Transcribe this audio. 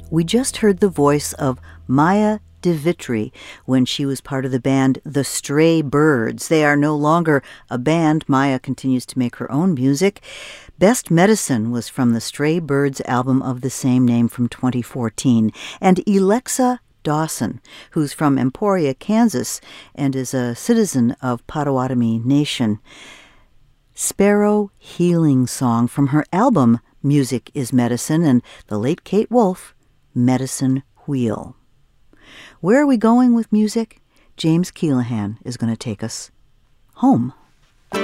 We just heard the voice of Maya DeVitri when she was part of the band The Stray Birds. They are no longer a band. Maya continues to make her own music. Best Medicine was from the Stray Birds album of the same name from 2014. And Alexa Dawson, who's from Emporia, Kansas, and is a citizen of Potawatomi Nation. Sparrow Healing Song from her album Music is Medicine, and the late Kate Wolf, Medicine Wheel. Where are we going with music? James Keelahan is going to take us home.